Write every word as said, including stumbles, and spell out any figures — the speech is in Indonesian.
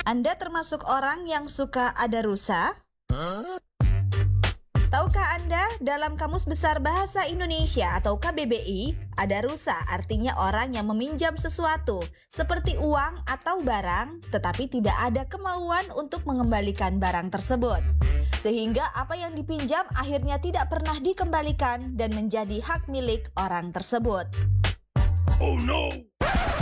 Anda termasuk orang yang suka ada rusa? Tahukah Anda, dalam Kamus Besar Bahasa Indonesia atau K B B I, ada rusa artinya orang yang meminjam sesuatu, seperti uang atau barang, tetapi tidak ada kemauan untuk mengembalikan barang tersebut. Sehingga apa yang dipinjam akhirnya tidak pernah dikembalikan dan menjadi hak milik orang tersebut. Oh no!